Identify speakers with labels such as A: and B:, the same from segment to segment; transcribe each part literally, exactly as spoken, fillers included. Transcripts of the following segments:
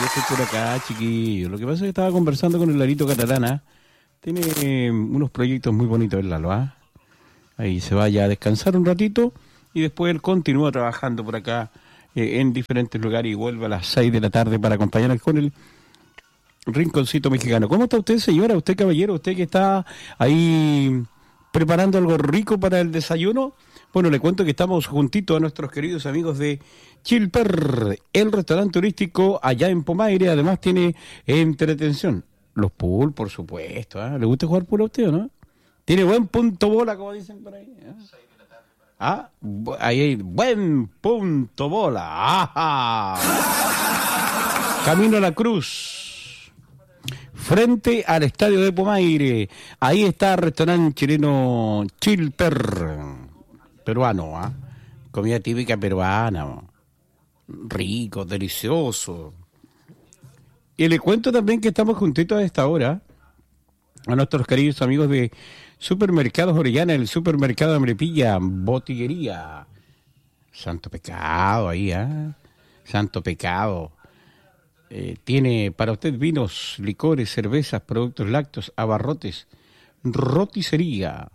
A: yo estoy por acá, chiquillo. Lo que pasa es que estaba conversando con el Larito Catalana. Tiene eh, unos proyectos muy bonitos el Lalo, ¿ah? Ahí se vaya a descansar un ratito y después él continúa trabajando por acá eh, en diferentes lugares y vuelve a las seis de la tarde para acompañarnos con el Rinconcito Mexicano. ¿Cómo está usted, señora? ¿Usted, caballero? ¿Usted que está ahí preparando algo rico para el desayuno? Bueno, le cuento que estamos juntitos a nuestros queridos amigos de Chilper, el restaurante turístico allá en Pomaire. Además tiene entretención. Los pool, por supuesto. ¿eh? ¿Le gusta jugar pool a usted o no? Tiene buen punto bola, como dicen por ahí. ¿eh? Ah, ahí hay buen punto bola. ¡Ajá! Camino a la Cruz, frente al estadio de Pomaire. Ahí está el restaurante chileno Chilper, peruano, ¿ah? ¿eh? Comida típica peruana, rico, delicioso. Y le cuento también que estamos juntitos a esta hora a nuestros queridos amigos de Supermercados Orellana, el supermercado de Melipilla, botillería. Santo pecado ahí, ¿ah? ¿eh? Santo pecado. Eh, tiene para usted vinos, licores, cervezas, productos lácteos, abarrotes, roticería.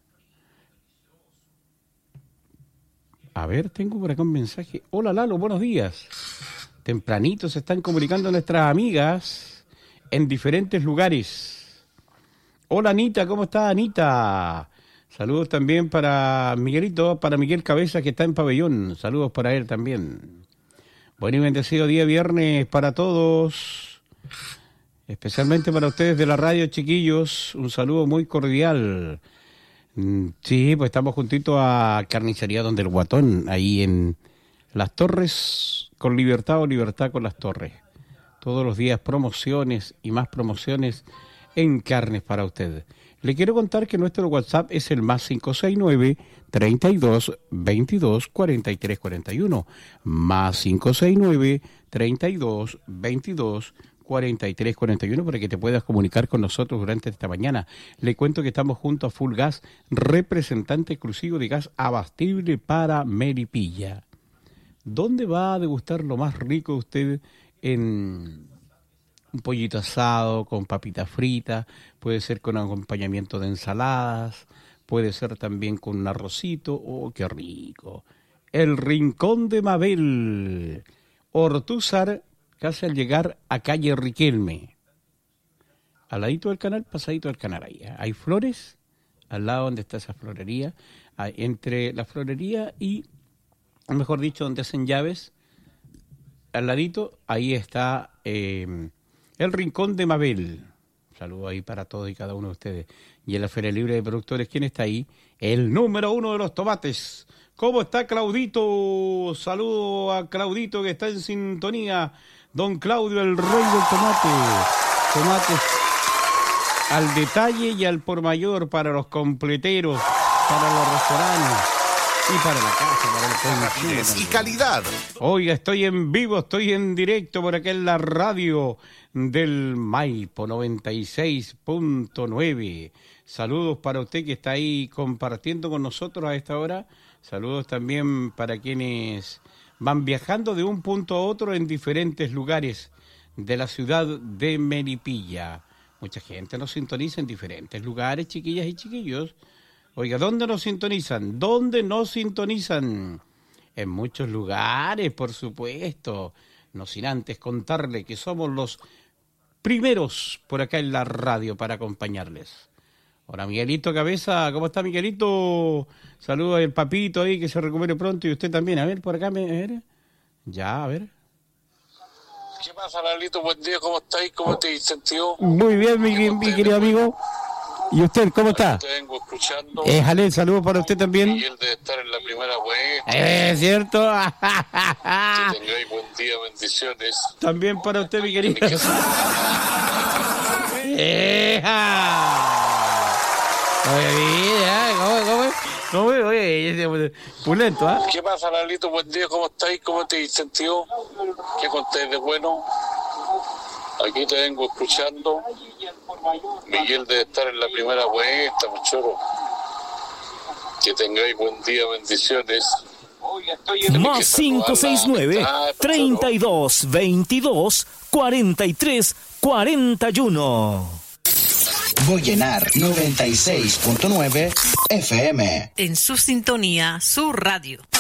A: A ver, tengo por acá un mensaje. Hola Lalo, buenos días. Tempranito se están comunicando nuestras amigas en diferentes lugares. Hola Anita, ¿cómo está Anita? Saludos también para Miguelito, para Miguel Cabeza que está en Pabellón. Saludos para él también. Buen y bendecido día viernes para todos. Especialmente para ustedes de la radio, chiquillos. Un saludo muy cordial. Sí, pues estamos juntitos a Carnicería Donde el Guatón, ahí en Las Torres, con Libertad o Libertad con Las Torres. Todos los días promociones y más promociones en carnes para usted. Le quiero contar que nuestro WhatsApp es el más cinco seis nueve, treinta y dos, veintidós, cuarenta y tres cuarenta y uno. Más cinco seis nueve, treinta y dos, veintidós, cuarenta y tres cuarenta y uno para que te puedas comunicar con nosotros durante esta mañana. Le cuento que estamos junto a Full Gas, representante exclusivo de gas abastible para Melipilla. ¿Dónde va a degustar lo más rico usted en un pollito asado con papita frita? Puede ser con acompañamiento de ensaladas, puede ser también con un arrocito. ¡Oh, qué rico! El Rincón de Mabel, Ortúzar, casi al llegar a calle Riquelme. Al ladito del canal, pasadito del canal ahí. ¿eh? Hay flores, al lado donde está esa florería, hay, entre la florería y, mejor dicho, donde hacen llaves, al ladito, ahí está eh, el Rincón de Mabel. Saludo ahí para todos y cada uno de ustedes. Y en la Feria Libre de Productores, ¿quién está ahí? El número uno de los tomates. ¿Cómo está Claudito? Saludo a Claudito que está en sintonía. Don Claudio, el rey del tomate. Tomates al detalle y al por mayor para los completeros, para los restaurantes y para la casa, para el consumo.
B: Y calidad.
A: Oiga, estoy en vivo, estoy en directo por acá en la radio del Maipo noventa y seis punto nueve. Saludos para usted que está ahí compartiendo con nosotros a esta hora. Saludos también para quienes van viajando de un punto a otro en diferentes lugares de la ciudad de Melipilla. Mucha gente nos sintoniza en diferentes lugares, chiquillas y chiquillos. Oiga, ¿dónde nos sintonizan? ¿Dónde nos sintonizan? En muchos lugares, por supuesto. No sin antes contarle que somos los primeros por acá en la radio para acompañarles. Hola, Miguelito Cabeza, ¿cómo está Miguelito? Saludos al papito ahí, que se recupere pronto y usted también. A ver, por acá, a ver. Ya, a ver.
C: ¿Qué pasa, Lalito? Buen día, ¿cómo estáis? ¿Cómo te sentió?
A: Muy bien, mi, mi querido amigo. ¿Y usted, cómo está?
C: Te vengo escuchando.
A: Eh, Jalel, saludos para usted también.
C: Y él debe estar en la primera vuelta.
A: Eh, ¿Es cierto?
C: Que tengáis buen día, bendiciones.
A: También para usted, mi querido. ¡Eja! Oye, ¿cómo, cómo, cómo, oye, pulento, ¿ah? ¿eh?
C: ¿Qué pasa, Lalito? Buen día, ¿cómo estáis? ¿Cómo te sentió? ¿Qué contáis de bueno? Aquí te vengo escuchando. Miguel debe estar en la primera vuelta, muchoro. Que tengáis buen día, bendiciones.
B: Más cinco seis nueve, treinta y dos, veintidós, cuarenta y tres, cuarenta y uno.
D: Vallenar noventa y seis punto nueve F M.
E: En su sintonía, su radio.